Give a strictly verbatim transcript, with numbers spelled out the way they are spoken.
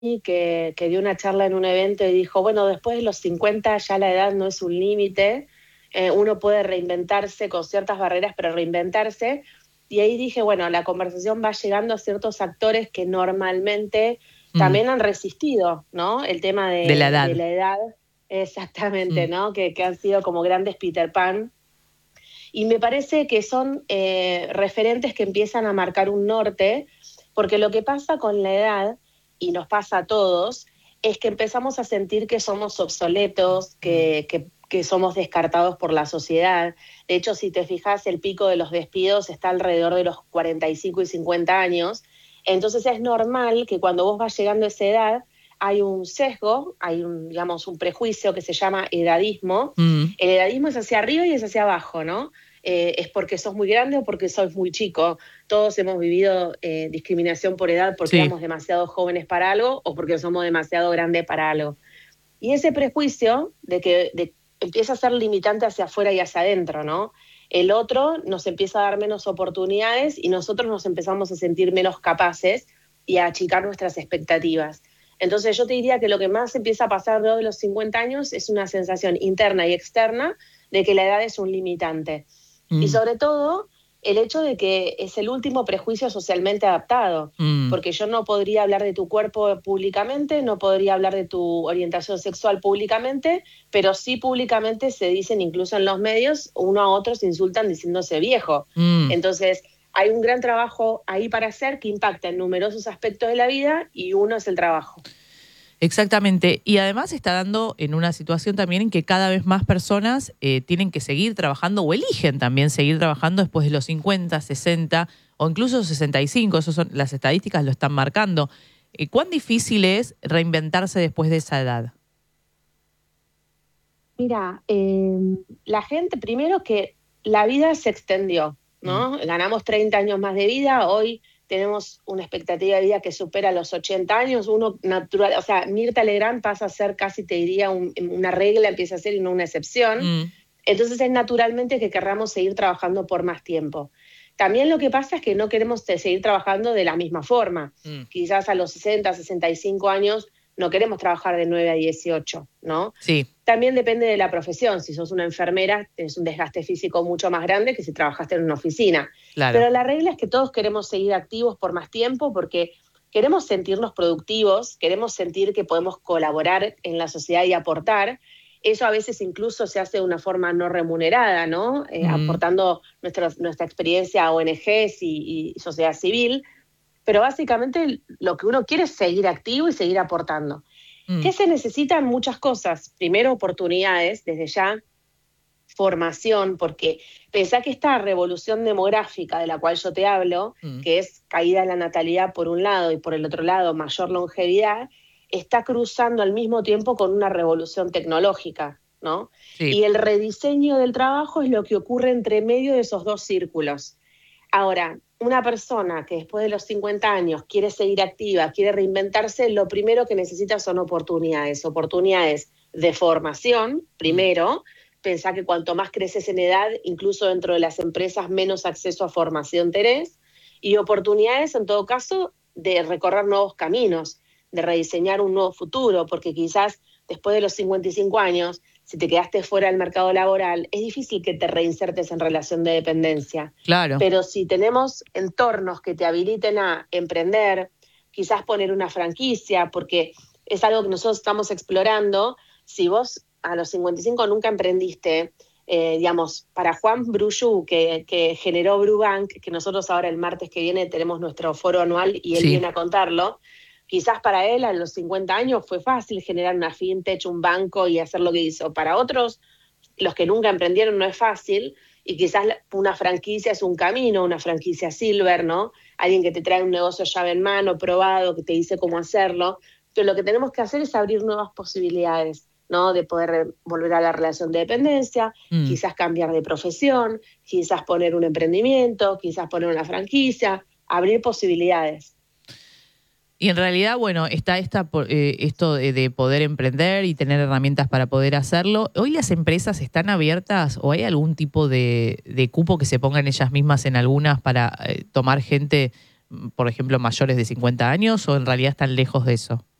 que, que dio una charla en un evento y dijo, bueno, después de los cincuenta ya la edad no es un límite, eh, uno puede reinventarse con ciertas barreras, pero reinventarse. Y ahí dije, bueno, la conversación va llegando a ciertos actores que normalmente Mm, también han resistido, ¿no? El tema de la de, de edad. la edad, exactamente, Mm, ¿no? Que, que han sido como grandes Peter Pan. Y me parece que son eh, referentes que empiezan a marcar un norte, porque lo que pasa con la edad, y nos pasa a todos, es que empezamos a sentir que somos obsoletos, mm, que, que, que somos descartados por la sociedad. De hecho, si te fijas, el pico de los despidos está alrededor de los cuarenta y cinco y cincuenta años. Entonces es normal que cuando vos vas llegando a esa edad, hay un sesgo, hay un, digamos, un prejuicio que se llama edadismo. mm, El edadismo es hacia arriba y es hacia abajo, ¿no? Eh, es porque sos muy grande o porque sos muy chico. Todos hemos vivido eh, discriminación por edad porque sí. éramos demasiado jóvenes para algo o porque somos demasiado grandes para algo. Y ese prejuicio de que de, empieza a ser limitante hacia afuera y hacia adentro, ¿no? El otro nos empieza a dar menos oportunidades y nosotros nos empezamos a sentir menos capaces y a achicar nuestras expectativas. Entonces yo te diría que lo que más empieza a pasar luego de los cincuenta años es una sensación interna y externa de que la edad es un limitante. Y Mm, sobre todo, el hecho de que es el último prejuicio socialmente adaptado, mm. porque yo no podría hablar de tu cuerpo públicamente, no podría hablar de tu orientación sexual públicamente, pero sí públicamente se dicen, incluso en los medios, uno a otro se insultan diciéndose viejo. Mm, Entonces, hay un gran trabajo ahí para hacer que impacta en numerosos aspectos de la vida y uno es el trabajo. exactamente. Y además se está dando en una situación también en que cada vez más personas eh, tienen que seguir trabajando o eligen también seguir trabajando después de los cincuenta, sesenta o incluso sesenta y cinco. Eso son, las estadísticas lo están marcando. Eh, ¿Cuán difícil es reinventarse después de esa edad? Mira, eh, la gente, primero que la vida se extendió, Mm, ¿no? Ganamos treinta años más de vida, hoy tenemos una expectativa de vida que supera los ochenta años, uno natural, o sea, Mirta Legrand pasa a ser casi, te diría, un, una regla, empieza a ser y no una excepción, mm, entonces es naturalmente que querramos seguir trabajando por más tiempo. También lo que pasa es que no queremos seguir trabajando de la misma forma. mm. Quizás a los sesenta, sesenta y cinco años no queremos trabajar de nueve a dieciocho, ¿no? Sí, También depende de la profesión. Si sos una enfermera, tienes un desgaste físico mucho más grande que si trabajaste en una oficina. claro. Pero la regla es que todos queremos seguir activos por más tiempo porque queremos sentirnos productivos, queremos sentir que podemos colaborar en la sociedad y aportar. Eso a veces incluso se hace de una forma no remunerada, ¿no? Eh, Mm, aportando nuestra, nuestra experiencia a O N Ges y, y sociedad civil. Pero básicamente lo que uno quiere es seguir activo y seguir aportando. mm, ¿Qué se necesitan? Muchas cosas. Primero, oportunidades, desde ya, formación, porque pensá que esta revolución demográfica de la cual yo te hablo, mm. que es caída de la natalidad por un lado y por el otro lado mayor longevidad, está cruzando al mismo tiempo con una revolución tecnológica, ¿no? Sí. Y el rediseño del trabajo es lo que ocurre entre medio de esos dos círculos. Ahora, una persona que después de los cincuenta años quiere seguir activa, quiere reinventarse, lo primero que necesita son oportunidades, oportunidades de formación, Mm, primero. Pensá que cuanto más creces en edad, incluso dentro de las empresas, menos acceso a formación tenés, y oportunidades, en todo caso, de recorrer nuevos caminos, de rediseñar un nuevo futuro, porque quizás después de los cincuenta y cinco años, si te quedaste fuera del mercado laboral, es difícil que te reinsertes en relación de dependencia. claro. Pero si tenemos entornos que te habiliten a emprender, quizás poner una franquicia, porque es algo que nosotros estamos explorando, si vos a los cincuenta y cinco nunca emprendiste, eh, digamos, para Juan Bruyu, que, que generó Brubank, que nosotros ahora el martes que viene tenemos nuestro foro anual y él Sí. viene a contarlo, quizás para él a los cincuenta años fue fácil generar una fintech, un banco y hacer lo que hizo. Para otros, los que nunca emprendieron, no es fácil y quizás una franquicia es un camino, una franquicia silver, ¿no? Alguien que te trae un negocio llave en mano, probado, que te dice cómo hacerlo. Pero lo que tenemos que hacer es abrir nuevas posibilidades, ¿no? De poder volver a la relación de dependencia, Mm. quizás cambiar de profesión, quizás poner un emprendimiento, quizás poner una franquicia, abrir posibilidades. Y en realidad, bueno, está esta, po- eh, esto de, de poder emprender y tener herramientas para poder hacerlo. ¿Hoy las empresas están abiertas o hay algún tipo de, de cupo que se pongan ellas mismas en algunas para eh, tomar gente, mm, por ejemplo, mayores de cincuenta años o en realidad están lejos de eso?